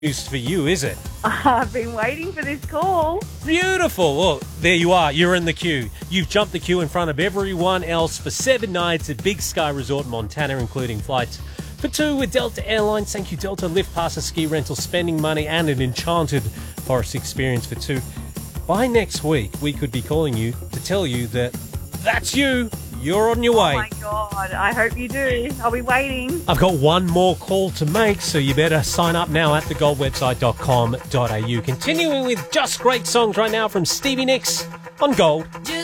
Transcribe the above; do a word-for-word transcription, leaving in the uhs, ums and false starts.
news for you, is it? I've been waiting for this call. Beautiful. Well, there you are. You're in the queue. You've jumped the queue in front of everyone else for seven nights at Big Sky Resort in Montana, including flights for two with Delta Airlines. Thank you, Delta. Lift passes, ski rental, spending money, and an enchanted forest experience for two. By next week, we could be calling you to tell you that that's you. You're on your way. Oh my God, I hope you do. I'll be waiting. I've got one more call to make, so you better sign up now at the gold website dot com dot a u. Continuing with just great songs right now from Stevie Nicks on Gold.